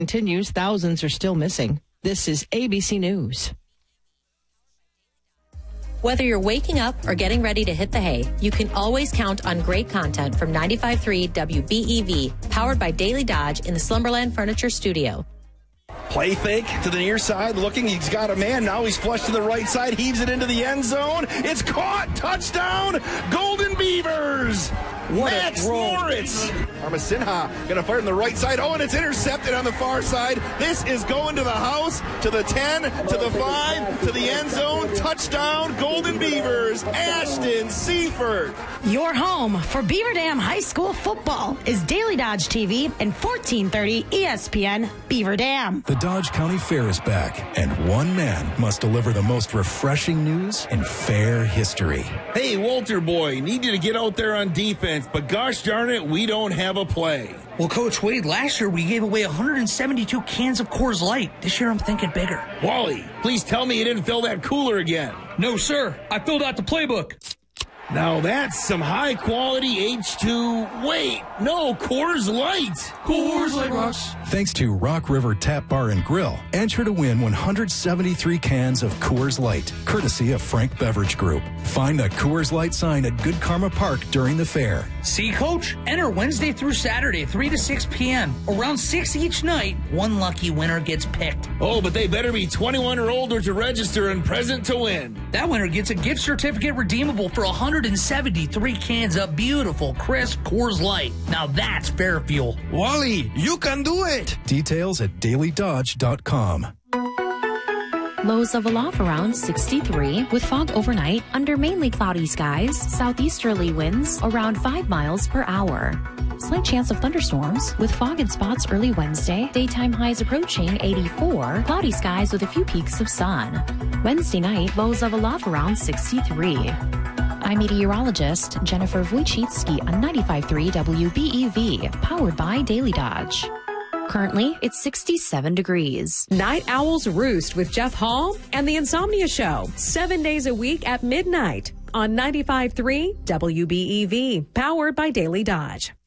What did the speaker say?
continues. Thousands are still missing. This is ABC News. Whether you're waking up or getting ready to hit the hay, you can always count on great content from 95.3 WBEV, powered by Daily Dodge in the Slumberland Furniture Studio. Play fake to the near side, looking, he's got a man, now he's flushed to the right side, heaves it into the end zone, it's caught, touchdown, Golden Beavers! Max Moritz! Armasinha gonna fire on the right side, and it's intercepted on the far side. This is going to the house, to the 10, to the 5, to the end zone, touchdown, Golden Beavers, Ashton Seifert. Your home for Beaver Dam High School football is Daily Dodge TV and 1430 ESPN Beaver Dam. The Dodge County Fair is back, and one man must deliver the most refreshing news in fair history. Hey, Walter boy, need you to get out there on defense, but gosh darn it, we don't have a play. Well, Coach Wade, last year we gave away 172 cans of Coors Light. This year I'm thinking bigger. Wally, please tell me you didn't fill that cooler again. No, sir. I filled out the playbook. Now that's some high-quality H2... Wait, no, Coors Light. Coors Light rocks. Thanks to Rock River Tap Bar and Grill, enter to win 173 cans of Coors Light, courtesy of Frank Beverage Group. Find the Coors Light sign at Good Karma Park during the fair. See, Coach? Enter Wednesday through Saturday, 3 to 6 p.m. Around 6 each night, one lucky winner gets picked. Oh, but they better be 21 or older to register and present to win. That winner gets a gift certificate redeemable for 173 cans of beautiful, crisp Coors Light. Now that's fair fuel. Wally, you can do it. Details at dailydodge.com. Lows of aloft around 63 with fog overnight under mainly cloudy skies, southeasterly winds around 5 miles per hour. Slight chance of thunderstorms with fog in spots early Wednesday, daytime highs approaching 84, cloudy skies with a few peaks of sun. Wednesday night, lows of aloft around 63. I'm meteorologist Jennifer Wojcicki on 95.3 WBEV, powered by Daily Dodge. Currently, it's 67 degrees. Night Owls Roost with Jeff Hall and The Insomnia Show, 7 days a week at midnight on 95.3 WBEV, powered by Daily Dodge.